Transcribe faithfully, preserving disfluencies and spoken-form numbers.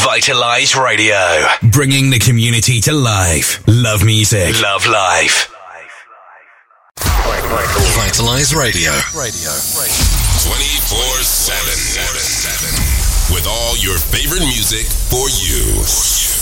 Vitalize Radio. Bringing the community to life. Love music. Love life. Vitalize Radio. Radio. twenty-four seven. With all your favorite music for you.